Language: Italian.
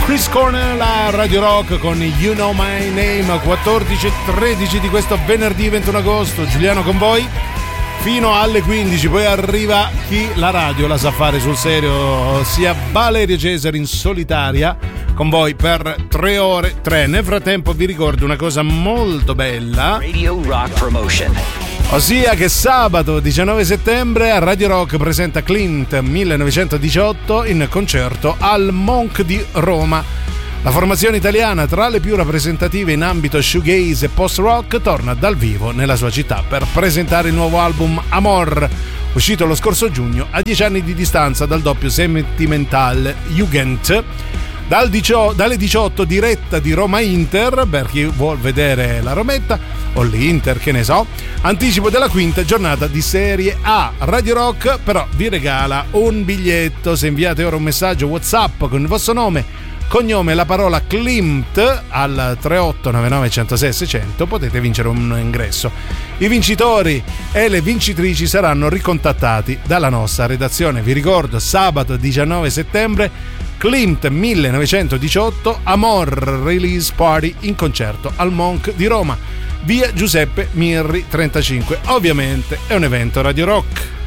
Chris Cornell a Radio Rock con You Know My Name, 14:13 di questo venerdì 21 agosto. Giuliano con voi fino alle 15, poi arriva chi la radio la sa fare sul serio, ossia Valerio Cesari in solitaria con voi per 3 ore 3. Nel frattempo vi ricordo una cosa molto bella, Radio Rock Promotion, ossia che sabato 19 settembre a Radio Rock presenta Clint 1918 in concerto al Monk di Roma. La formazione italiana, tra le più rappresentative in ambito shoegaze e post-rock, torna dal vivo nella sua città per presentare il nuovo album Amor, uscito lo scorso giugno a 10 anni di distanza dal doppio Sentimental Jugend. Dalle 18 diretta di Roma Inter, per chi vuol vedere la Rometta o l'Inter, che ne so. Anticipo della quinta giornata di Serie A. Radio Rock però vi regala un biglietto se inviate ora un messaggio WhatsApp con il vostro nome, cognome e la parola Klimt al 3899 106 600. Potete vincere un ingresso. I vincitori e le vincitrici saranno ricontattati dalla nostra redazione. Vi ricordo, sabato 19 settembre Klimt 1918 Amor Release Party in concerto al Monk di Roma, via Giuseppe Mirri 35. Ovviamente è un evento Radio Rock.